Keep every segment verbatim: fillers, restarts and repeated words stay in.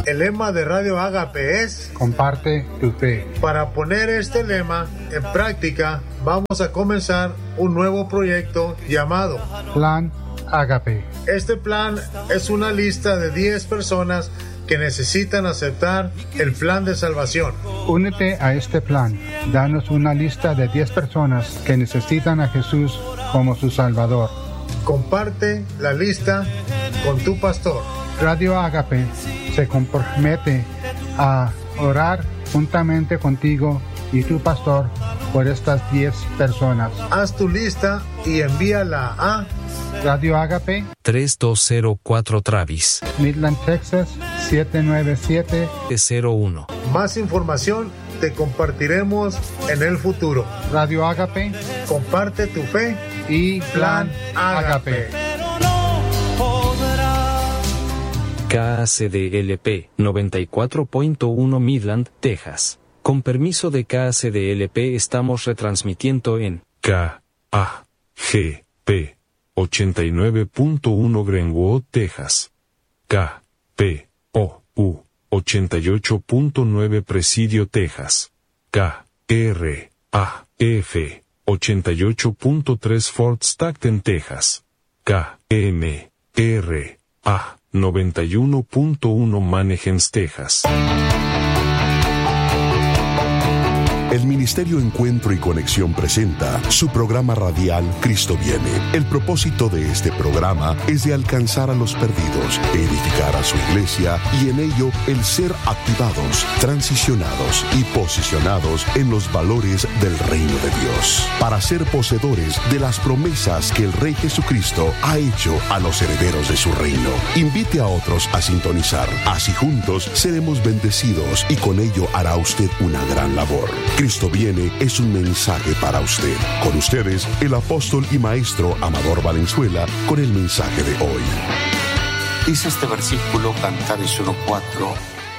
El lema de Radio Ágape es: comparte tu fe. Para poner este lema en práctica, vamos a comenzar un nuevo proyecto llamado Plan Ágape. Este plan es una lista de diez personas que necesitan aceptar el plan de salvación. Únete a este plan. Danos una lista de diez personas que necesitan a Jesús como su Salvador. Comparte la lista con tu pastor. Radio Ágape se compromete a orar juntamente contigo y tu pastor por estas diez personas. Haz tu lista y envíala a Radio Ágape tres dos cero cuatro Travis, Midland, Texas siete nueve siete cero uno. Más información te compartiremos en el futuro. Radio Ágape, comparte tu fe y Plan Ágape. K A C D L P noventa y cuatro punto uno Midland, Texas. Con permiso de K A C D L P estamos retransmitiendo en K A G P ochenta y nueve punto uno Greenwood, Texas. K P O U ochenta y ocho punto nueve Presidio, Texas. K R A F ochenta y ocho punto tres Fort Stockton, Texas. K M R A noventa y uno punto uno Manahems, Texas. El Ministerio Encuentro y Conexión presenta su programa radial Cristo Viene. El propósito de este programa es de alcanzar a los perdidos, edificar a su iglesia y en ello el ser activados, transicionados y posicionados en los valores del reino de Dios, para ser poseedores de las promesas que el Rey Jesucristo ha hecho a los herederos de su reino. Invite a otros a sintonizar, así juntos seremos bendecidos y con ello hará usted una gran labor. Cristo Viene es un mensaje para usted. Con ustedes, el apóstol y maestro Amador Valenzuela, con el mensaje de hoy. Dice este versículo, Cantares uno cuatro,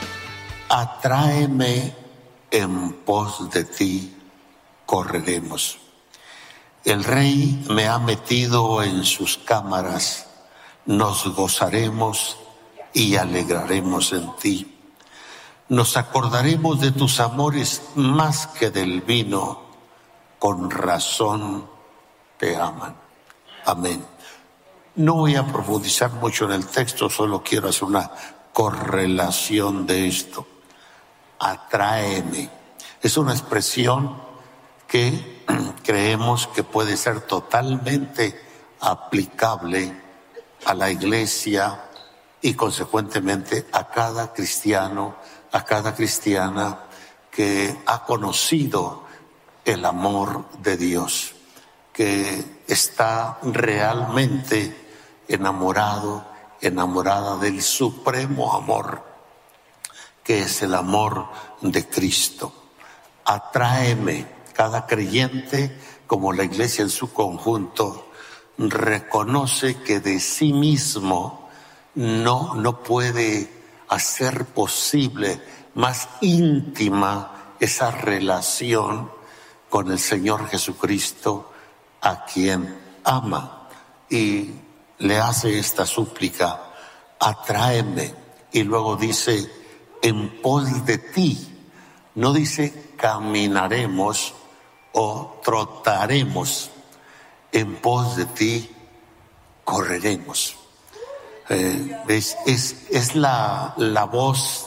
atráeme en pos de ti, correremos. El Rey me ha metido en sus cámaras, nos gozaremos y alegraremos en ti. Nos acordaremos de tus amores más que del vino, con razón te aman. Amén. No voy a profundizar mucho en el texto, solo quiero hacer una correlación de esto. Atráeme. Es una expresión que creemos que puede ser totalmente aplicable a la iglesia y consecuentemente a cada cristiano, a cada cristiana que ha conocido el amor de Dios, que está realmente enamorado, enamorada del supremo amor, que es el amor de Cristo. Atráeme. Cada creyente, como la iglesia en su conjunto, reconoce que de sí mismo no, no puede hacer posible más íntima esa relación con el Señor Jesucristo, a quien ama, y le hace esta súplica: atráeme. Y luego dice: en pos de ti. No dice caminaremos o trotaremos. En pos de ti correremos. Eh, es, es, es la, la voz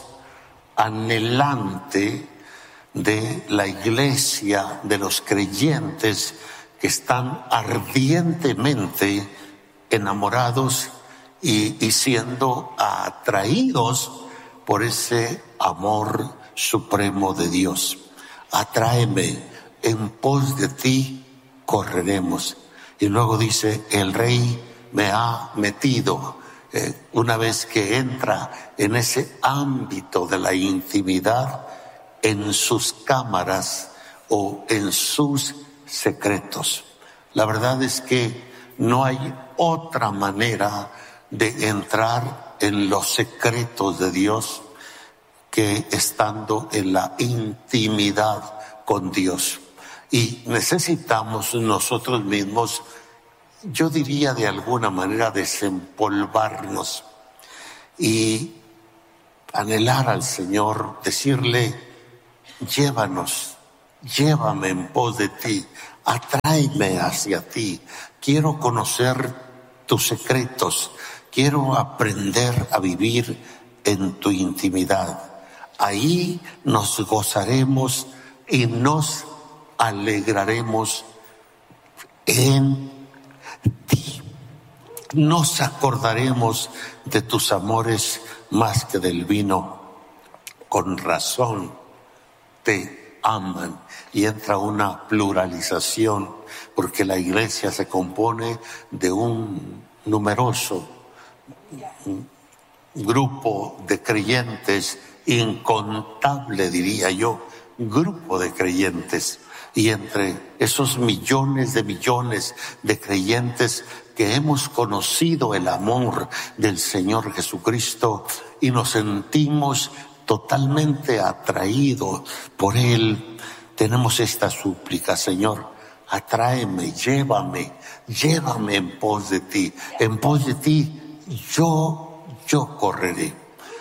anhelante de la iglesia, de los creyentes que están ardientemente enamorados y, y siendo atraídos por ese amor supremo de Dios. Atráeme, en pos de ti correremos. Y luego dice: el Rey me ha metido. Eh, una vez que entra en ese ámbito de la intimidad, en sus cámaras o en sus secretos. La verdad es que no hay otra manera de entrar en los secretos de Dios que estando en la intimidad con Dios. Y necesitamos nosotros mismos, yo diría de alguna manera, desempolvarnos y anhelar al Señor, decirle, llévanos, llévame en pos de ti, atráeme hacia ti, quiero conocer tus secretos, quiero aprender a vivir en tu intimidad. Ahí nos gozaremos y nos alegraremos en ti. Nos acordaremos de tus amores más que del vino. Con razón te aman. Y entra una pluralización, porque la iglesia se compone de un numeroso grupo de creyentes, incontable diría yo, grupo de creyentes. Y entre esos millones de millones de creyentes que hemos conocido el amor del Señor Jesucristo y nos sentimos totalmente atraídos por Él, tenemos esta súplica: Señor, atráeme, llévame, llévame en pos de ti, en pos de ti yo, yo correré.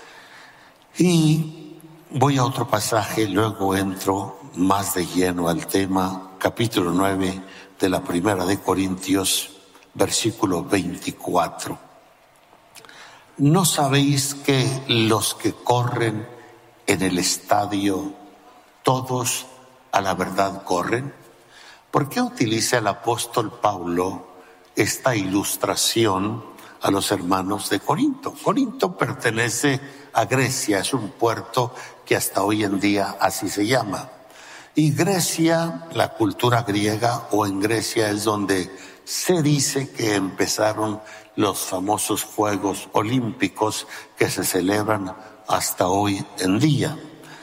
Y voy a otro pasaje, luego entro más de lleno al tema, capítulo nueve de la primera de Corintios, versículo veinticuatro. ¿No sabéis que los que corren en el estadio, todos a la verdad corren? ¿Por qué utiliza el apóstol Pablo esta ilustración a los hermanos de Corinto? Corinto pertenece a Grecia, es un puerto que hasta hoy en día así se llama. Y Grecia, la cultura griega, o en Grecia es donde se dice que empezaron los famosos Juegos Olímpicos que se celebran hasta hoy en día.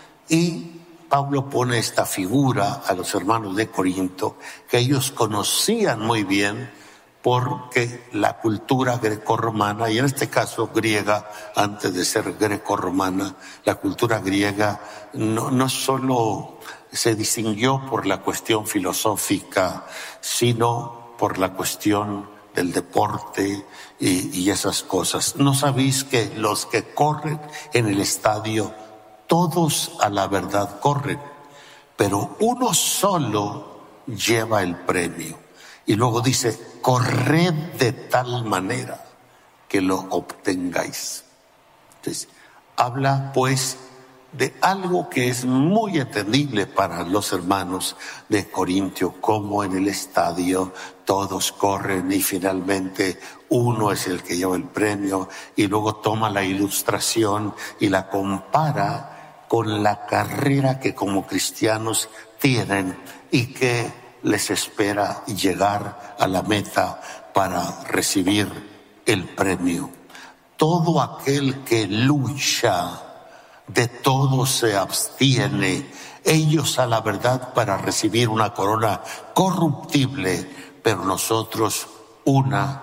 Y Pablo pone esta figura a los hermanos de Corinto, que ellos conocían muy bien, porque la cultura grecorromana, y en este caso griega, antes de ser grecorromana, la cultura griega no, no solo se distinguió por la cuestión filosófica, sino por la cuestión del deporte y, y esas cosas. ¿No sabéis que los que corren en el estadio, todos a la verdad corren, pero uno solo lleva el premio? Y luego dice, corred de tal manera que lo obtengáis. Entonces, habla pues de algo que es muy entendible para los hermanos de Corintio, como en el estadio todos corren y finalmente uno es el que lleva el premio, y luego toma la ilustración y la compara con la carrera que como cristianos tienen y que les espera llegar a la meta para recibir el premio. Todo aquel que lucha, de todo se abstiene, ellos a la verdad para recibir una corona corruptible, pero nosotros una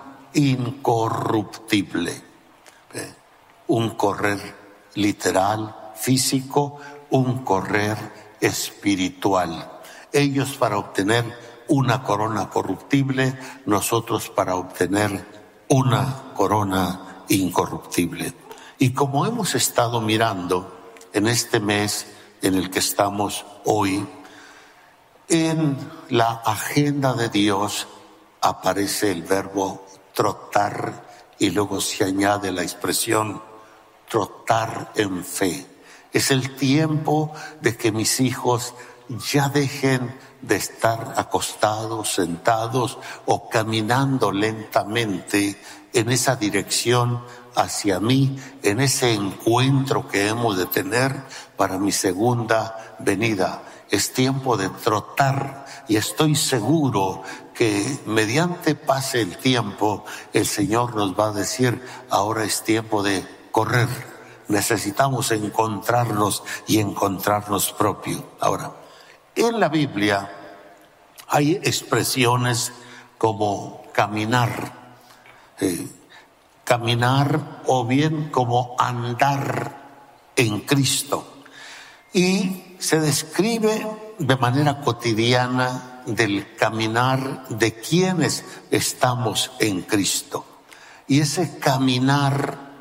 incorruptible. ¿Eh? Un correr literal, físico, un correr espiritual. Ellos para obtener una corona corruptible, nosotros para obtener una corona incorruptible. Y como hemos estado mirando en este mes en el que estamos hoy, en la agenda de Dios aparece el verbo trotar y luego se añade la expresión trotar en fe. Es el tiempo de que mis hijos ya dejen de estar acostados, sentados o caminando lentamente en esa dirección hacia mí, en ese encuentro que hemos de tener para mi segunda venida. Es tiempo de trotar y estoy seguro que mediante pase el tiempo, el Señor nos va a decir, ahora es tiempo de correr. Necesitamos encontrarnos y encontrarnos propio. Ahora, en la Biblia hay expresiones como caminar, eh, caminar o bien como andar en Cristo. Y se describe de manera cotidiana del caminar de quienes estamos en Cristo. Y ese caminar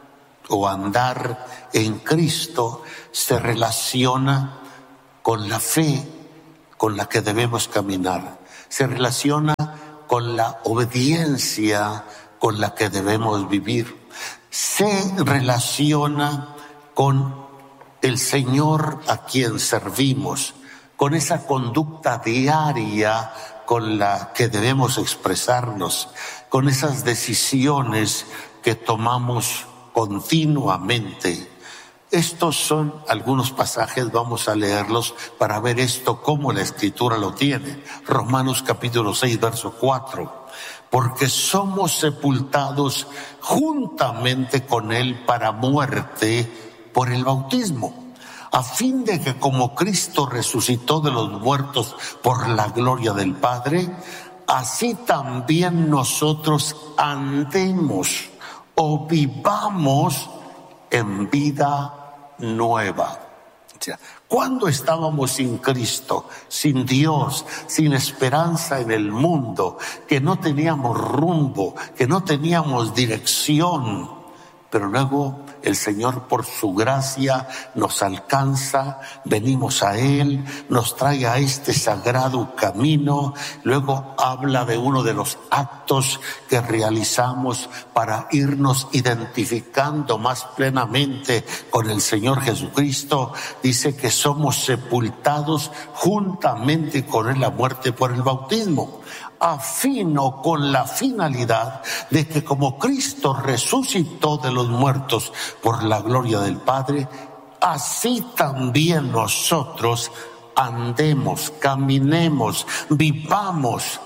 o andar en Cristo se relaciona con la fe con la que debemos caminar. Se relaciona con la obediencia con la que debemos vivir. Se relaciona con el Señor a quien servimos, con esa conducta diaria con la que debemos expresarnos, con esas decisiones que tomamos continuamente. Estos son algunos pasajes, vamos a leerlos para ver esto cómo la Escritura lo tiene. Romanos capítulo seis, verso cuatro. Porque somos sepultados juntamente con Él para muerte por el bautismo, a fin de que como Cristo resucitó de los muertos por la gloria del Padre, así también nosotros andemos o vivamos en vida nueva. O sea, cuando estábamos sin Cristo, sin Dios, sin esperanza en el mundo, que no teníamos rumbo, que no teníamos dirección, pero luego el Señor por su gracia nos alcanza, venimos a Él, nos trae a este sagrado camino. Luego habla de uno de los actos que realizamos para irnos identificando más plenamente con el Señor Jesucristo. Dice que somos sepultados juntamente con Él a muerte por el bautismo, afino con la finalidad de que como Cristo resucitó de los muertos por la gloria del Padre, así también nosotros andemos, caminemos, vivamos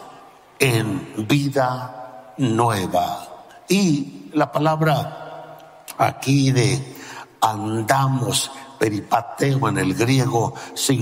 en vida nueva. Y la palabra aquí de andamos, peripateo en el griego,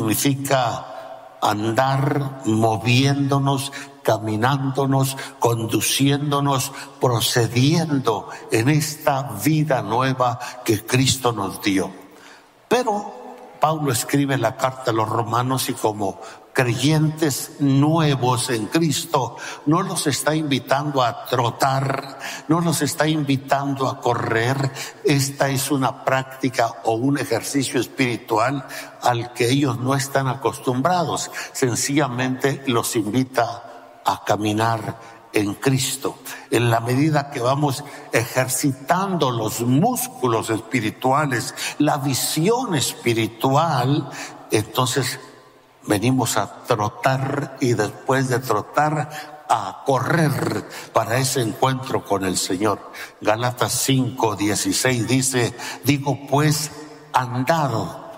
significa andar moviéndonos, caminándonos, conduciéndonos, procediendo en esta vida nueva que Cristo nos dio. Pero Pablo escribe la carta a los romanos y como creyentes nuevos en Cristo, no los está invitando a trotar, no los está invitando a correr. Esta es una práctica o un ejercicio espiritual al que ellos no están acostumbrados. Sencillamente los invita a caminar en Cristo. En la medida que vamos ejercitando los músculos espirituales, la visión espiritual, entonces venimos a trotar y después de trotar a correr para ese encuentro con el Señor. Gálatas cinco dieciséis dice: digo pues, andad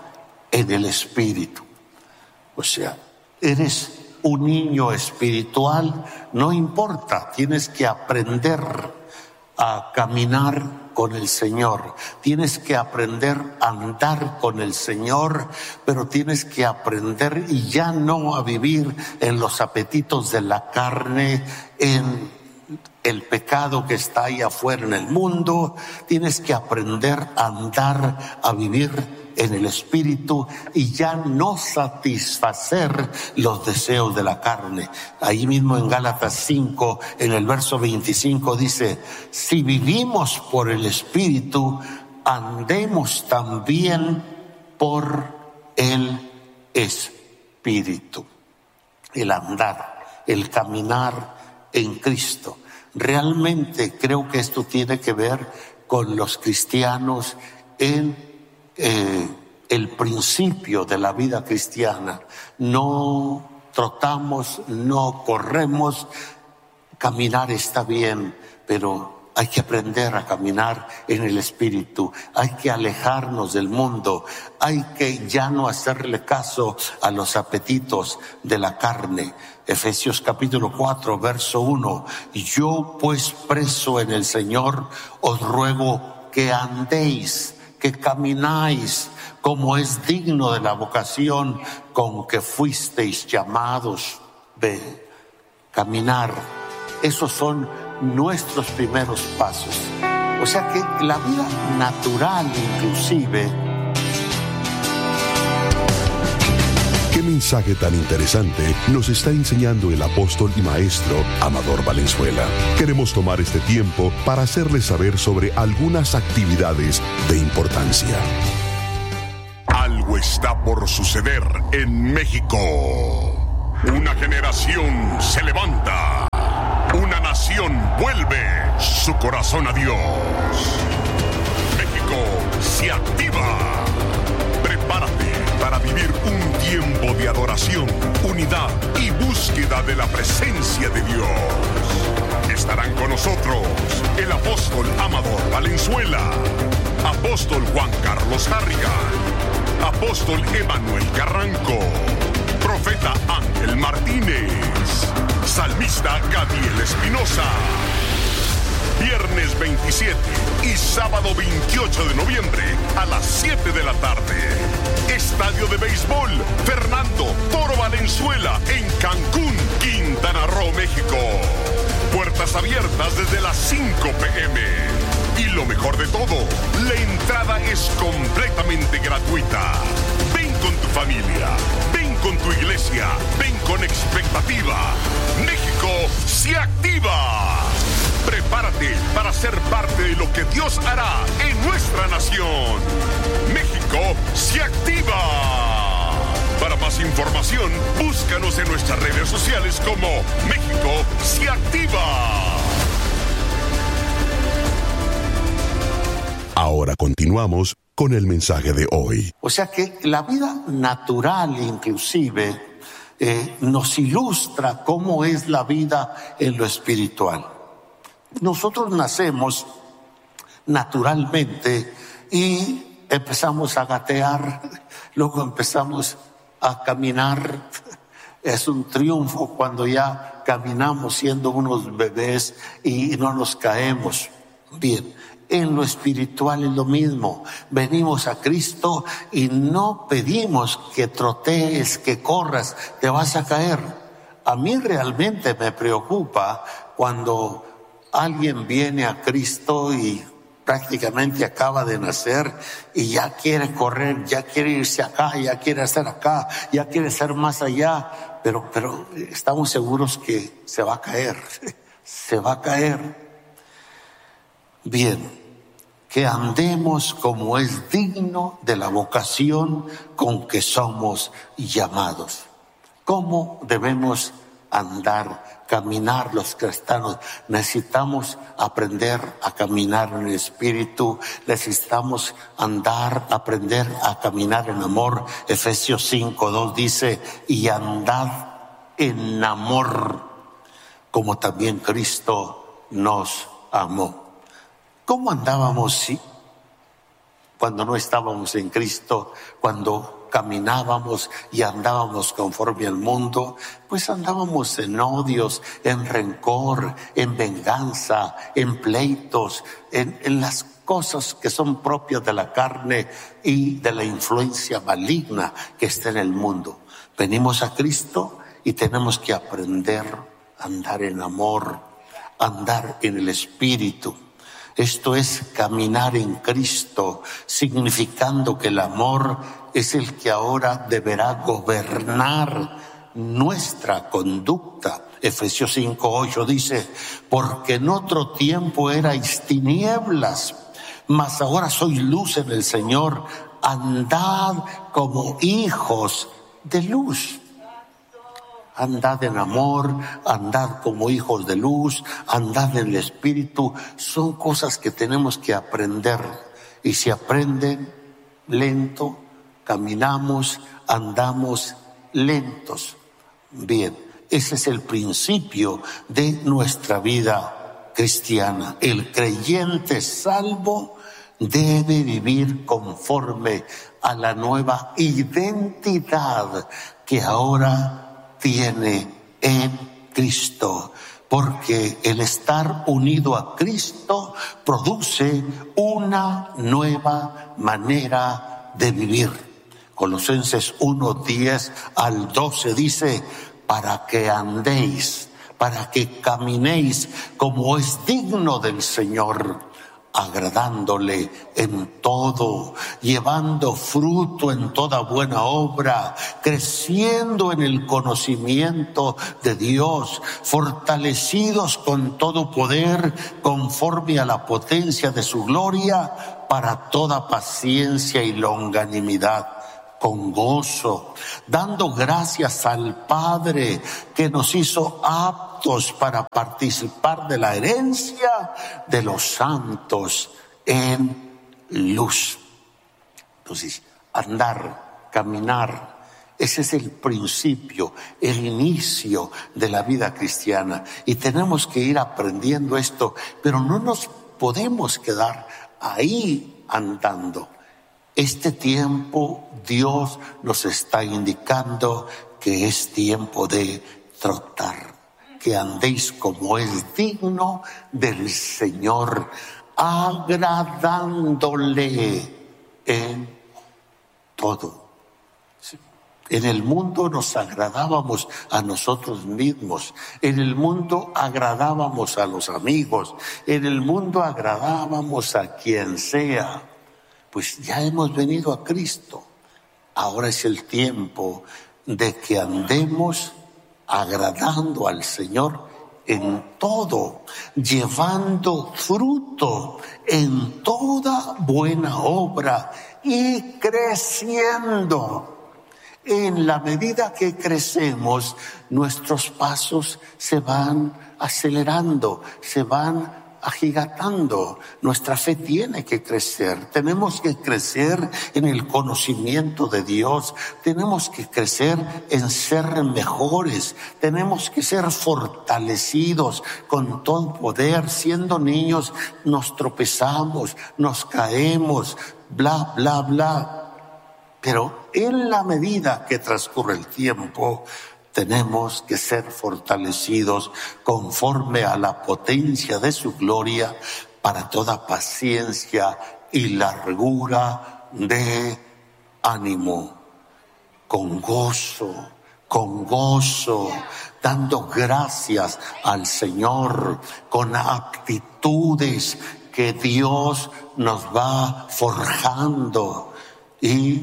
en el Espíritu. O sea, eres un niño espiritual, no importa, tienes que aprender a caminar con el Señor, tienes que aprender a andar con el Señor, pero tienes que aprender y ya no a vivir en los apetitos de la carne, en el pecado que está ahí afuera en el mundo. Tienes que aprender a andar, a vivir en el Espíritu y ya no satisfacer los deseos de la carne. Ahí mismo en Gálatas cinco, en el verso veinticinco dice: si vivimos por el Espíritu, andemos también por el Espíritu. El andar, el caminar en Cristo. Realmente creo que esto tiene que ver con los cristianos en Eh, el principio de la vida cristiana. No trotamos, no corremos. Caminar está bien, pero hay que aprender a caminar en el Espíritu. Hay que alejarnos del mundo. Hay que ya no hacerle caso a los apetitos de la carne. Efesios capítulo cuatro, verso uno. Yo pues preso en el Señor os ruego que andéis, que camináis como es digno de la vocación con que fuisteis llamados. Ve, caminar, esos son nuestros primeros pasos. O sea que la vida natural inclusive. Qué mensaje tan interesante nos está enseñando el apóstol y maestro Amador Valenzuela. Queremos tomar este tiempo para hacerles saber sobre algunas actividades de importancia. Algo está por suceder en México. Una generación se levanta. Una nación vuelve su corazón a Dios. México se activa. Prepárate para vivir un tiempo de adoración, unidad y búsqueda de la presencia de Dios. Estarán con nosotros el apóstol Amador Valenzuela, apóstol Juan Carlos Harrigan, apóstol Emanuel Carranco, profeta Ángel Martínez, salmista Gadiel Espinosa. Viernes veintisiete y sábado veintiocho de noviembre a las siete de la tarde. Estadio de Béisbol Fernando Toro Valenzuela en Cancún, Quintana Roo, México. Puertas abiertas desde las cinco p m Y lo mejor de todo, la entrada es completamente gratuita. Ven con tu familia, ven con tu iglesia, ven con expectativa. México se activa. Prepárate para ser parte de lo que Dios hará en nuestra nación. México se activa. Para más información, búscanos en nuestras redes sociales como México se activa. Ahora continuamos con el mensaje de hoy. O sea que la vida natural inclusive eh, nos ilustra cómo es la vida en lo espiritual. Nosotros nacemos naturalmente y empezamos a gatear, luego empezamos a caminar. Es un triunfo cuando ya caminamos siendo unos bebés y no nos caemos. Bien, en lo espiritual es lo mismo. Venimos a Cristo y no pedimos que trotees, que corras, te vas a caer. A mí realmente me preocupa cuando alguien viene a Cristo y prácticamente acaba de nacer y ya quiere correr, ya quiere irse acá, ya quiere hacer acá, ya quiere ser más allá, pero, pero estamos seguros que se va a caer, se va a caer. Bien, que andemos como es digno de la vocación con que somos llamados. ¿Cómo debemos andar, caminar los cristianos? Necesitamos aprender a caminar en el Espíritu, necesitamos andar, aprender a caminar en amor. Efesios cinco dos dice, y andad en amor, como también Cristo nos amó. ¿Cómo andábamos sí? cuando no estábamos en Cristo, cuando caminábamos y andábamos conforme al mundo? Pues andábamos en odios, en rencor, en venganza, en pleitos, en, en las cosas que son propias de la carne y de la influencia maligna que está en el mundo. Venimos a Cristo y tenemos que aprender a andar en amor, andar en el Espíritu. Esto es caminar en Cristo, significando que el amor es el que ahora deberá gobernar nuestra conducta. Efesios cinco ocho dice, porque en otro tiempo erais tinieblas, mas ahora sois luz en el Señor, andad como hijos de luz. Andad en amor, andad como hijos de luz, andad en el Espíritu. Son cosas que tenemos que aprender. Y se aprenden lento, caminamos, andamos lentos. Bien, ese es el principio de nuestra vida cristiana. El creyente salvo debe vivir conforme a la nueva identidad que ahora tiene en Cristo, porque el estar unido a Cristo produce una nueva manera de vivir. Colosenses uno diez al doce dice, para que andéis, para que caminéis como es digno del Señor, agradándole en todo, llevando fruto en toda buena obra, creciendo en el conocimiento de Dios, fortalecidos con todo poder conforme a la potencia de su gloria, para toda paciencia y longanimidad, con gozo, dando gracias al Padre que nos hizo aptos para participar de la herencia de los santos en luz. Entonces, andar, caminar, ese es el principio, el inicio de la vida cristiana. Y tenemos que ir aprendiendo esto, pero no nos podemos quedar ahí andando. Este tiempo Dios nos está indicando que es tiempo de trotar, que andéis como es digno del Señor, agradándole en todo. En el mundo nos agradábamos a nosotros mismos, en el mundo agradábamos a los amigos, en el mundo agradábamos a quien sea. Pues ya hemos venido a Cristo. Ahora es el tiempo de que andemos agradando al Señor en todo, llevando fruto en toda buena obra y creciendo. En la medida que crecemos, nuestros pasos se van acelerando, se van agigantando. Nuestra fe tiene que crecer. Tenemos que crecer en el conocimiento de Dios. Tenemos que crecer en ser mejores. Tenemos que ser fortalecidos con todo poder. Siendo niños nos tropezamos, nos caemos, bla, bla, bla. Pero en la medida que transcurre el tiempo, tenemos que ser fortalecidos conforme a la potencia de su gloria para toda paciencia y largura de ánimo, con gozo, con gozo, dando gracias al Señor, con actitudes que Dios nos va forjando, y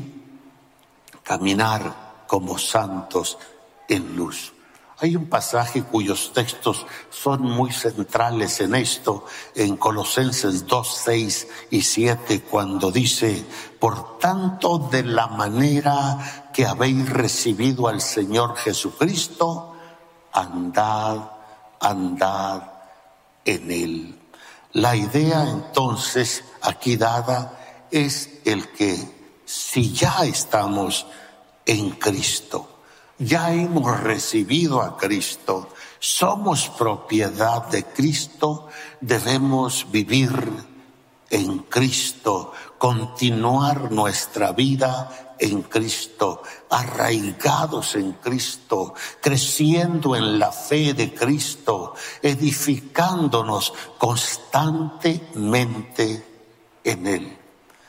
caminar como santos en luz. Hay un pasaje cuyos textos son muy centrales en esto, en Colosenses dos, seis y siete, cuando dice: por tanto, de la manera que habéis recibido al Señor Jesucristo, andad, andad en Él. La idea entonces aquí dada es el que si ya estamos en Cristo, ya hemos recibido a Cristo, somos propiedad de Cristo, debemos vivir en Cristo, continuar nuestra vida en Cristo, arraigados en Cristo, creciendo en la fe de Cristo, edificándonos constantemente en Él.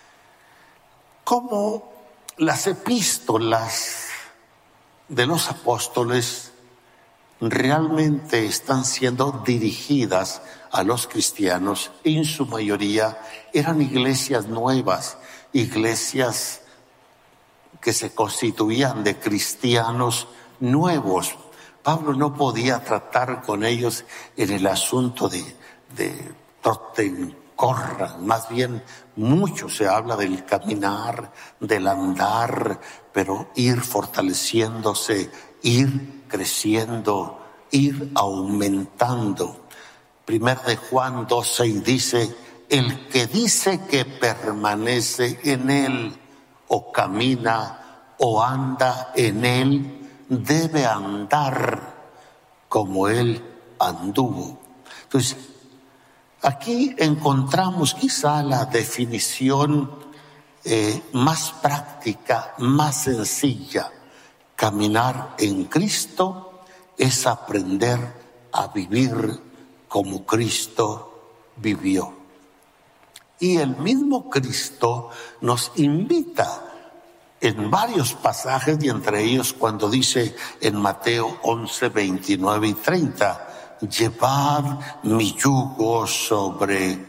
Como las epístolas de los apóstoles realmente están siendo dirigidas a los cristianos, en su mayoría eran iglesias nuevas, iglesias que se constituían de cristianos nuevos. Pablo no podía tratar con ellos en el asunto de, de troten, corran, más bien mucho se habla del caminar, del andar, pero ir fortaleciéndose, ir creciendo, ir aumentando. Primer de Juan dos, seis dice: el que dice que permanece en él, o camina, o anda en él, debe andar como él anduvo. Entonces, aquí encontramos quizá la definición eh, más práctica, más sencilla. Caminar en Cristo es aprender a vivir como Cristo vivió. Y el mismo Cristo nos invita en varios pasajes, y entre ellos cuando dice en Mateo once, veintinueve y treinta: llevad mi yugo sobre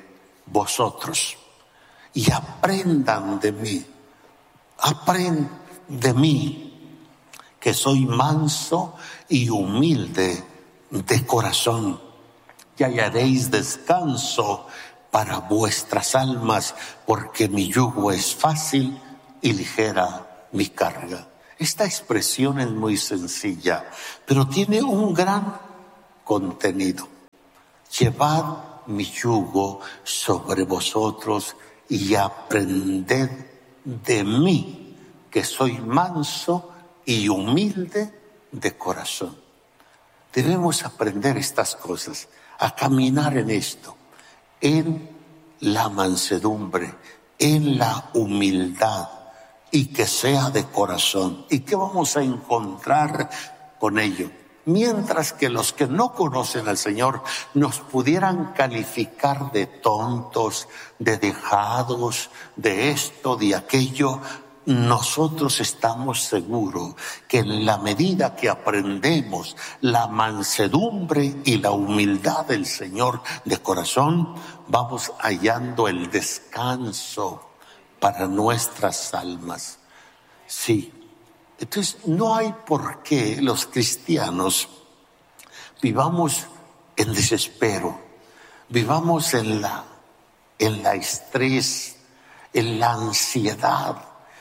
vosotros y aprendan de mí, aprend de mí, que soy manso y humilde de corazón, y hallaréis descanso para vuestras almas, porque mi yugo es fácil y ligera mi carga. Esta expresión es muy sencilla, pero tiene un gran contenido. Llevad mi yugo sobre vosotros y aprended de mí, que soy manso y humilde de corazón. Debemos aprender estas cosas, a caminar en esto, en la mansedumbre, en la humildad, y que sea de corazón. ¿Y qué vamos a encontrar con ello? Mientras que los que no conocen al Señor nos pudieran calificar de tontos, de dejados, de esto, de aquello, nosotros estamos seguros que en la medida que aprendemos la mansedumbre y la humildad del Señor de corazón, vamos hallando el descanso para nuestras almas. Sí. Entonces, no hay por qué los cristianos vivamos en desespero, vivamos en la, en la estrés, en la ansiedad,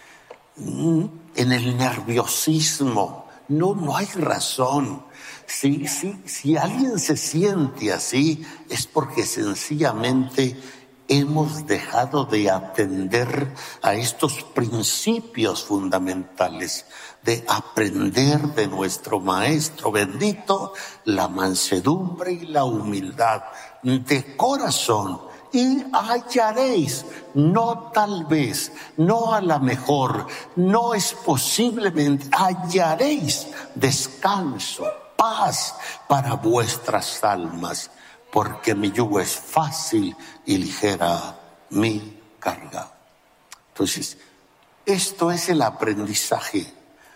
en el nerviosismo. No, no hay razón. Si, si, si alguien se siente así, es porque sencillamente hemos dejado de atender a estos principios fundamentales, de aprender de nuestro Maestro bendito la mansedumbre y la humildad de corazón. Y hallaréis, no tal vez, no a la mejor, no es posiblemente, hallaréis descanso, paz para vuestras almas, porque mi yugo es fácil y ligera mi carga. Entonces, esto es el aprendizaje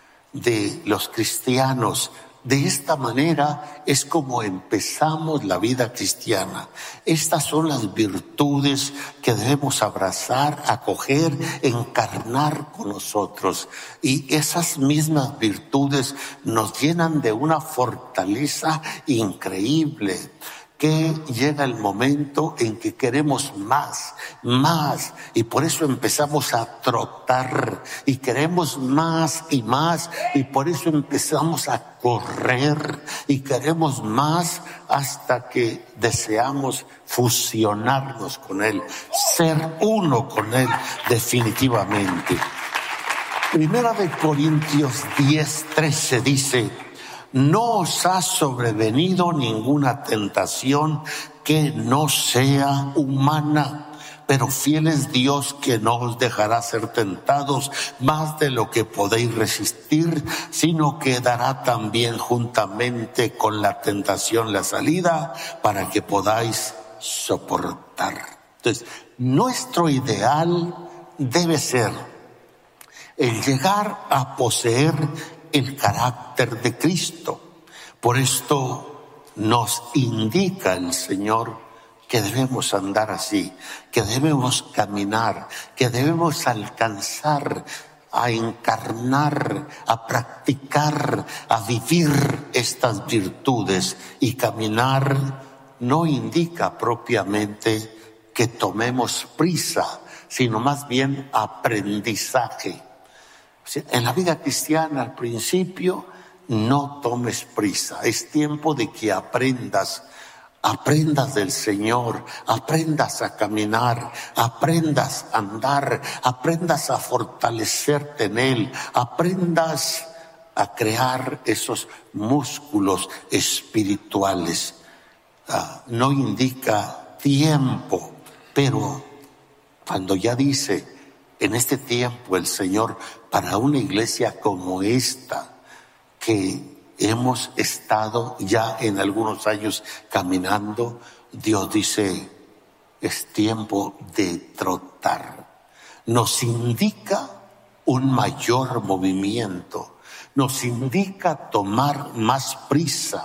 de los cristianos. De esta manera es como empezamos la vida cristiana. Estas son las virtudes que debemos abrazar, acoger, encarnar con nosotros. Y esas mismas virtudes nos llenan de una fortaleza increíble, que llega el momento en que queremos más, más, y por eso empezamos a trotar, y queremos más y más, y por eso empezamos a correr, y queremos más hasta que deseamos fusionarnos con Él, ser uno con Él definitivamente. Primera de Corintios diez, trece dice: no os ha sobrevenido ninguna tentación que no sea humana, pero fiel es Dios, que no os dejará ser tentados más de lo que podéis resistir, sino que dará también juntamente con la tentación la salida para que podáis soportar. Entonces, nuestro ideal debe ser el llegar a poseer el carácter de Cristo. Por esto nos indica el Señor que debemos andar así, que debemos caminar, que debemos alcanzar a encarnar, a practicar, a vivir estas virtudes. Y caminar no indica propiamente que tomemos prisa, sino más bien aprendizaje. En la vida cristiana, al principio, no tomes prisa. Es tiempo de que aprendas, aprendas del Señor, aprendas a caminar, aprendas a andar, aprendas a fortalecerte en Él, aprendas a crear esos músculos espirituales. Ah, no indica tiempo, pero cuando ya dice, en este tiempo el Señor, para una iglesia como esta, que hemos estado ya en algunos años caminando, Dios dice, es tiempo de trotar. Nos indica un mayor movimiento, nos indica tomar más prisa,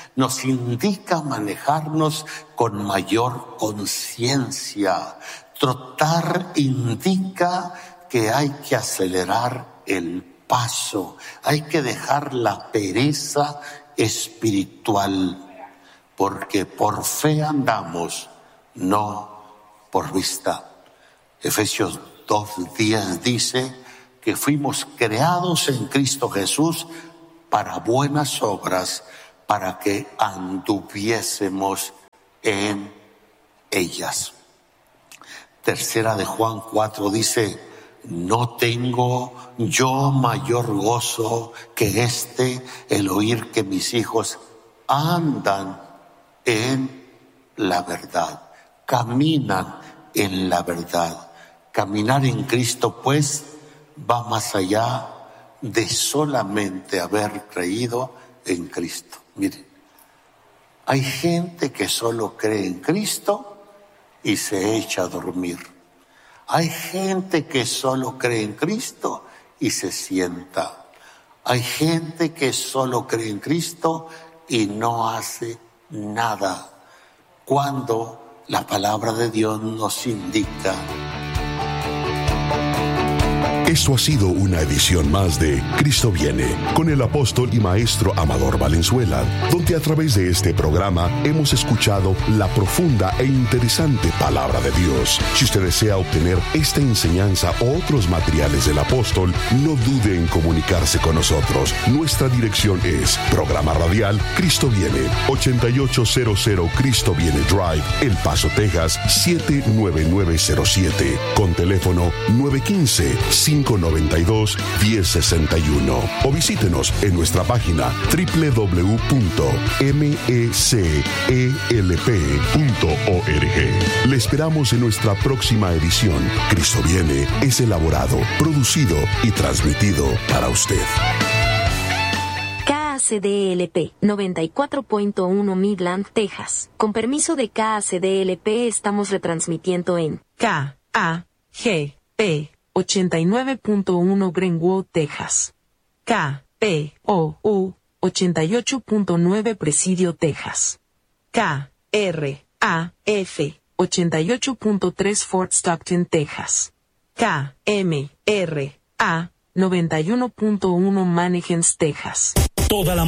nos indica manejarnos con mayor conciencia. Trotar indica que hay que acelerar el paso, hay que dejar la pereza espiritual, porque por fe andamos, no por vista. Efesios dos diez dice que fuimos creados en Cristo Jesús para buenas obras, para que anduviésemos en ellas. Tercera de Juan cuatro dice: no tengo yo mayor gozo que este, el oír que mis hijos andan en la verdad, caminan en la verdad. Caminar en Cristo, pues, va más allá de solamente haber creído en Cristo. Miren, hay gente que solo cree en Cristo y se echa a dormir. Hay gente que solo cree en Cristo y se sienta. Hay gente que solo cree en Cristo y no hace nada, cuando la palabra de Dios nos indica. Esto ha sido una edición más de Cristo Viene, con el apóstol y maestro Amador Valenzuela, donde a través de este programa hemos escuchado la profunda e interesante palabra de Dios. Si usted desea obtener esta enseñanza o otros materiales del apóstol, no dude en comunicarse con nosotros. Nuestra dirección es Programa Radial Cristo Viene, ochenta y ocho cero cero Cristo Viene Drive, El Paso, Texas, siete nueve nueve cero siete, con teléfono nueve uno cinco, cinco nueve dos, uno cero seis uno, o visítenos en nuestra página doble u doble u doble u punto m e c e l p punto org. Le esperamos en nuestra próxima edición. Cristo Viene es elaborado, producido y transmitido para usted. K A C D L P noventa y cuatro punto uno Midland, Texas. Con permiso de K A C D L P estamos retransmitiendo en K A G P ochenta y nueve punto uno Greenwood, Texas. K P O U ochenta y ocho punto nueve Presidio, Texas. K R A F ochenta y ocho punto tres Fort Stockton, Texas. K M R A noventa y uno punto uno Mannequins, Texas. Toda la